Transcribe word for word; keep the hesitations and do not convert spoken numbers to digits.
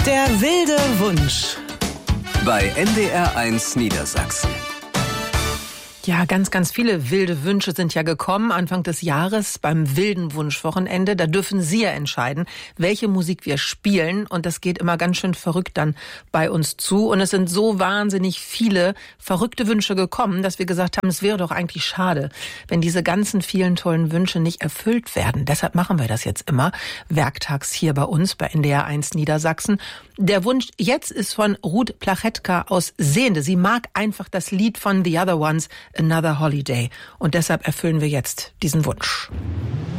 Der wilde Wunsch. Bei N D R eins Niedersachsen. Ja, ganz, ganz viele wilde Wünsche sind ja gekommen Anfang des Jahres beim wilden Wunschwochenende. Da dürfen Sie ja entscheiden, welche Musik wir spielen. Und das geht immer ganz schön verrückt dann bei uns zu. Und es sind so wahnsinnig viele verrückte Wünsche gekommen, dass wir gesagt haben, es wäre doch eigentlich schade, wenn diese ganzen vielen tollen Wünsche nicht erfüllt werden. Deshalb machen wir das jetzt immer werktags hier bei uns bei N D R eins Niedersachsen. Der Wunsch jetzt ist von Ruth Plachetka aus Sehnde. Sie mag einfach das Lied von The Other Ones, Another Holiday. Und deshalb erfüllen wir jetzt diesen Wunsch.